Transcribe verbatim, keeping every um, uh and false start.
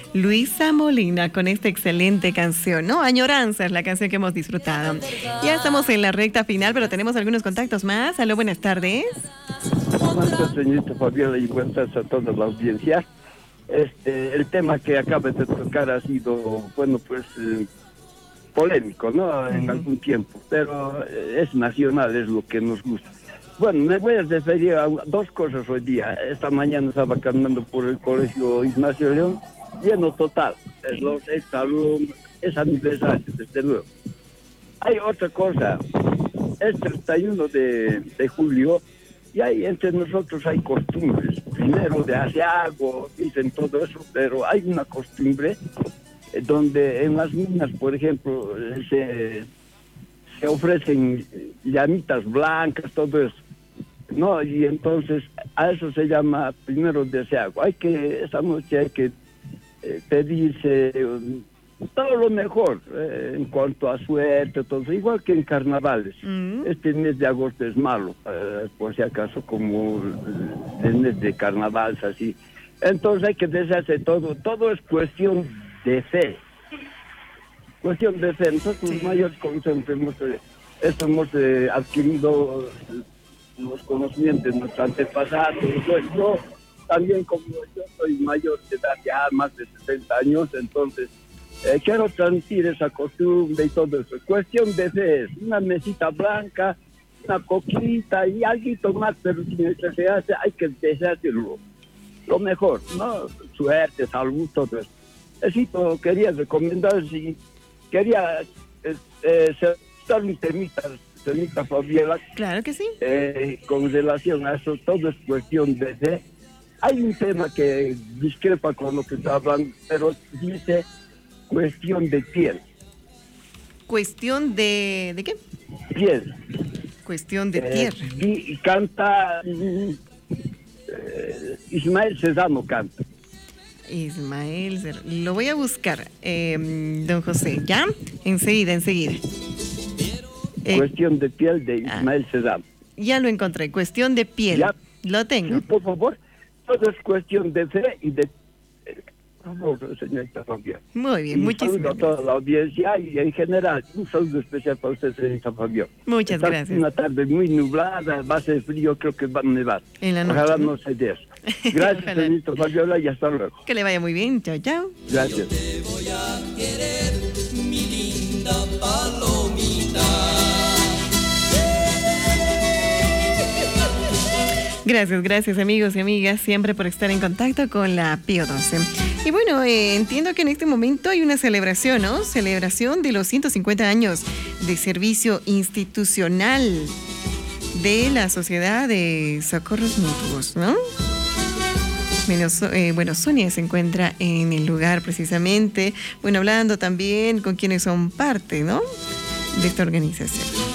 Luisa Molina con esta excelente canción, ¿no? Añoranza es la canción que hemos disfrutado. Ya estamos en la recta final, pero tenemos algunos contactos más. Aló, buenas tardes. Buenas tardes, señorita Fabiola, y buenas tardes a toda la audiencia. Este, el tema que acaba de tocar ha sido, bueno, pues eh, polémico, ¿no? En uh-huh. algún tiempo, pero eh, es nacional, es lo que nos gusta. Bueno, me voy a referir a dos cosas hoy día. Esta mañana estaba caminando por el colegio Ignacio León, lleno total, es los exalumnos, es aniversario, desde luego. Hay otra cosa, es treinta y uno de, de julio, y hay entre nosotros hay costumbres. Primero de asiago, dicen todo eso, pero hay una costumbre eh, donde en las minas, por ejemplo, se, se ofrecen llamitas blancas, todo eso. No, y entonces a eso se llama primero de asiago. Hay que, esa noche hay que eh, pedirse um, todo lo mejor eh, en cuanto a suerte, todo, igual que en carnavales. Mm. Este mes de agosto es malo, eh, por si acaso, como el mes de carnavales, así. Entonces hay que desearse todo, todo es cuestión de fe. Cuestión de fe. Entonces, los mayores consejos hemos, esto hemos eh, adquirido los conocimientos de nuestros antepasados. Pues yo también, como yo soy mayor de edad, ya más de sesenta años, entonces Eh, quiero transmitir esa costumbre y todo eso. Cuestión de fe, una mesita blanca, una coquita y algo más, pero si se hace, hay que desearse lo, lo mejor, ¿no? Suerte, salud, todo eso. Eso quería recomendar, si quería eh, eh, dar un temita, temita Fabiola. Claro que sí. Eh, con relación a eso, todo es cuestión de fe. Hay un tema que discrepa con lo que está hablando, pero dice cuestión de piel. ¿Cuestión de... ¿de qué? Piel. Cuestión de eh, tierra. Y canta... Eh, Ismael Cesano canta. Ismael Cesano. Lo voy a buscar, eh, don José. ¿Ya? Enseguida, enseguida. Eh, cuestión de piel de Ismael ah, Cesano. Ya lo encontré. Cuestión de piel. ¿Ya? Lo tengo. Sí, por favor. Todo es cuestión de fe y de... Por favor, señorita Fabiola. Muy bien, y muchísimas gracias. Un saludo a toda la audiencia y en general un saludo especial para usted, señorita Fabiola. Muchas Está gracias. Una tarde muy nublada, va a ser frío, creo que va a nevar. En la noche. Ojalá no se dé eso. Gracias, señorita Fabiola, y hasta luego. Que le vaya muy bien. Chao, chao. Gracias. Yo te voy a querer, mi linda palomita. Gracias, gracias amigos y amigas, siempre por estar en contacto con la Pío doce. Y bueno, eh, entiendo que en este momento hay una celebración, ¿no? Celebración de los ciento cincuenta años de servicio institucional de la Sociedad de Socorros Mutuos, ¿no? Bueno, so, eh, bueno, Sonia se encuentra en el lugar precisamente, bueno, hablando también con quienes son parte, ¿no?, de esta organización.